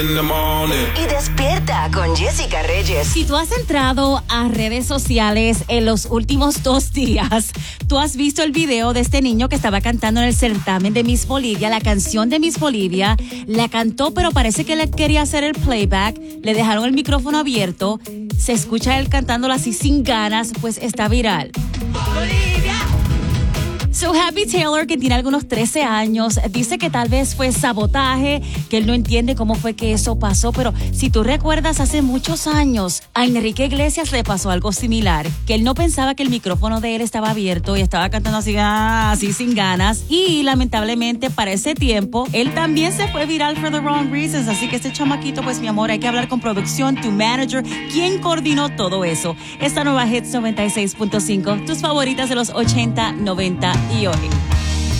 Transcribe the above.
Y despierta con Jessica Reyes. Si tú has entrado a redes sociales en los últimos 2 días, tú has visto el video de este niño que estaba cantando en el certamen de Miss Bolivia, la canción de Miss Bolivia. La cantó, pero parece que le quería hacer el playback. Le dejaron el micrófono abierto. Se escucha él cantándola así sin ganas, pues está viral. ¡Bolivia! So Happy Taylor, que tiene algunos 13 años, dice que tal vez fue sabotaje, que él no entiende cómo fue que eso pasó, pero si tú recuerdas hace muchos años, a Enrique Iglesias le pasó algo similar, que él no pensaba que el micrófono de él estaba abierto y estaba cantando así sin ganas, y lamentablemente para ese tiempo, él también se fue viral for the wrong reasons, así que este chamaquito, pues mi amor, hay que hablar con producción, tu manager, ¿quién coordinó todo eso? Esta nueva Hits 96.5, tus favoritas de los 80, 90 y hoy.